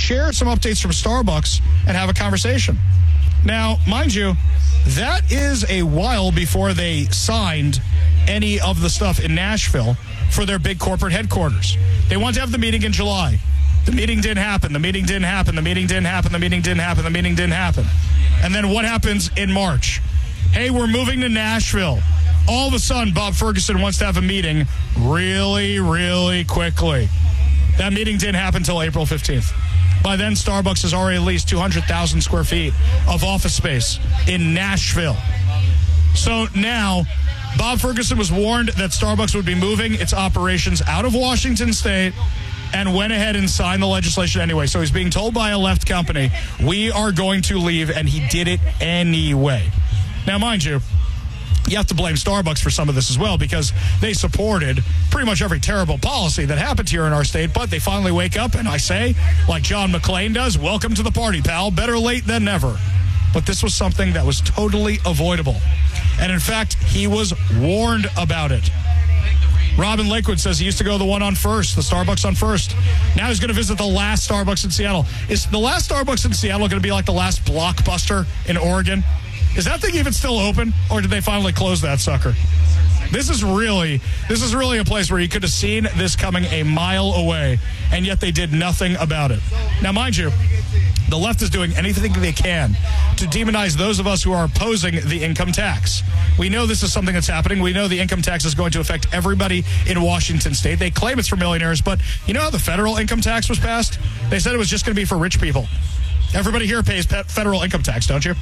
share some updates from Starbucks and have a conversation. Now, mind you, that is a while before they signed any of the stuff in Nashville for their big corporate headquarters. They wanted to have the meeting in July. The meeting didn't happen. The meeting didn't happen. The meeting didn't happen. The meeting didn't happen. The meeting didn't happen. And then what happens in March? Hey, we're moving to Nashville. All of a sudden, Bob Ferguson wants to have a meeting really, really quickly. That meeting didn't happen until April 15th. By then, Starbucks has already leased 200,000 square feet of office space in Nashville. So now, Bob Ferguson was warned that Starbucks would be moving its operations out of Washington State and went ahead and signed the legislation anyway. So he's being told by a left company, we are going to leave, and he did it anyway. Now, mind you, you have to blame Starbucks for some of this as well because they supported pretty much every terrible policy that happened here in our state, but they finally wake up and I say, like John McClane does, welcome to the party, pal. Better late than never. But this was something that was totally avoidable. And in fact, he was warned about it. Robin Lakewood says he used to go to the one on First, the Starbucks on First. Now he's going to visit the last Starbucks in Seattle. Is the last Starbucks in Seattle going to be like the last Blockbuster in Oregon? Is that thing even still open, or did they finally close that sucker? This is really a place where you could have seen this coming a mile away, and yet they did nothing about it. Now, mind you, the left is doing anything they can to demonize those of us who are opposing the income tax. We know this is something that's happening. We know the income tax is going to affect everybody in Washington State. They claim it's for millionaires, but you know how the federal income tax was passed? They said it was just going to be for rich people. Everybody here pays federal income tax, don't you?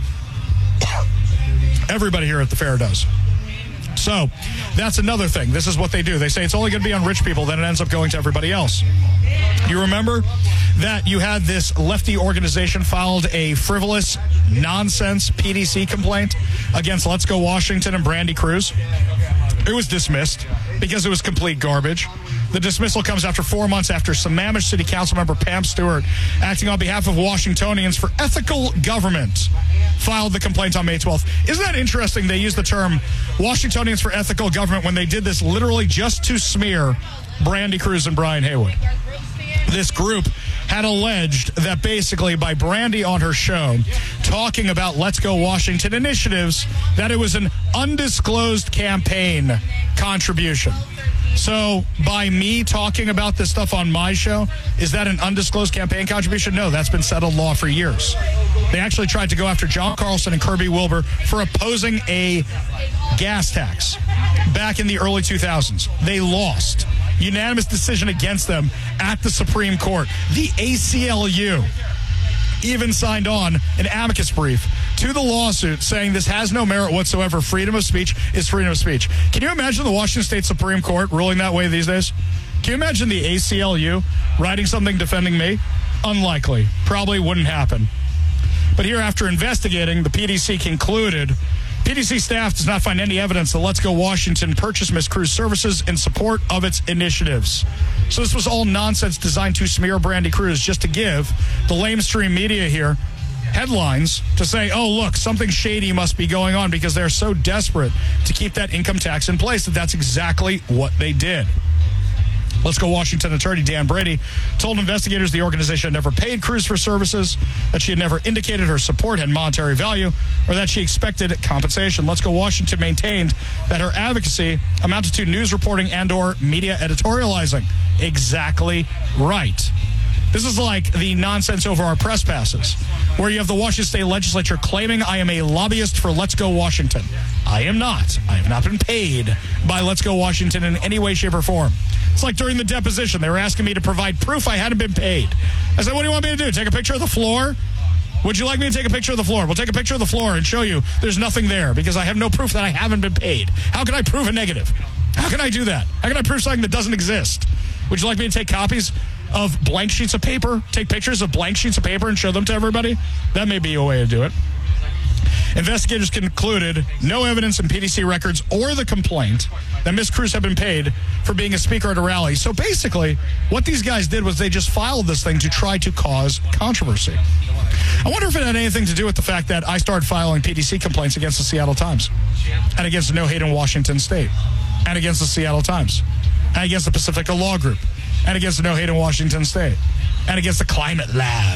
Everybody here at the fair does. So that's another thing. This is what they do. They say it's only going to be on rich people, then it ends up going to everybody else. You remember that you had this lefty organization filed a frivolous nonsense PDC complaint against Let's Go Washington and Brandy Cruz? It was dismissed because it was complete garbage. The dismissal comes after 4 months after Sammamish City Council member Pam Stewart, acting on behalf of Washingtonians for ethical government, filed the complaint on May 12th. Isn't that interesting? They used the term Washingtonians for ethical government when they did this literally just to smear Brandy Cruz and Brian Haywood. This group had alleged that basically by Brandy on her show talking about Let's Go Washington initiatives, that it was an undisclosed campaign contribution. So by me talking about this stuff on my show, is that an undisclosed campaign contribution? No, that's been settled law for years. They actually tried to go after John Carlson and Kirby Wilbur for opposing a gas tax back in the early 2000s. They lost. Unanimous decision against them at the Supreme Court. The ACLU even signed on an amicus brief to the lawsuit saying this has no merit whatsoever. Freedom of speech is freedom of speech. Can you imagine the Washington State Supreme Court ruling that way these days? Can you imagine the ACLU writing something defending me? Unlikely. Probably wouldn't happen. But here, after investigating, the PDC concluded PDC staff does not find any evidence that Let's Go Washington purchased Ms. Cruz services in support of its initiatives. So this was all nonsense designed to smear Brandy Cruz just to give the lamestream media here headlines to say, oh, look, something shady must be going on because they're so desperate to keep that income tax in place that that's exactly what they did. Let's Go Washington attorney Dan Brady told investigators the organization had never paid Cruz for services, that she had never indicated her support had monetary value, or that she expected compensation. Let's Go Washington maintained that her advocacy amounted to news reporting and or media editorializing. Exactly right. This is like the nonsense over our press passes, where you have the Washington State Legislature claiming I am a lobbyist for Let's Go Washington. I am not. I have not been paid by Let's Go Washington in any way, shape, or form. It's like during the deposition, they were asking me to provide proof I hadn't been paid. I said, what do you want me to do? Take a picture of the floor? Would you like me to take a picture of the floor? We'll take a picture of the floor and show you there's nothing there because I have no proof that I haven't been paid. How can I prove a negative? How can I do that? How can I prove something that doesn't exist? Would you like me to take copies of blank sheets of paper, take pictures of blank sheets of paper and show them to everybody? That may be a way to do it. Investigators concluded no evidence in PDC records or the complaint that Ms. Cruz had been paid for being a speaker at a rally. So basically, what these guys did was they just filed this thing to try to cause controversy. I wonder if it had anything to do with the fact that I started filing PDC complaints against the Seattle Times and against No Hate in Washington State and against the Seattle Times and against the Pacifica Law Group and against the No Hate in Washington State and against the Climate Lab.